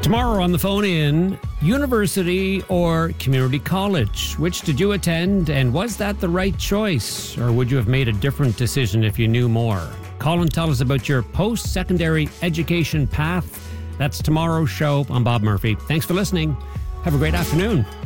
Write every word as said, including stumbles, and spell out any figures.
Tomorrow on the phone in, university or community college? Which did you attend, and was that the right choice? Or would you have made a different decision if you knew more? Call and tell us about your post-secondary education path. That's tomorrow's show. I'm Bob Murphy. Thanks for listening. Have a great afternoon.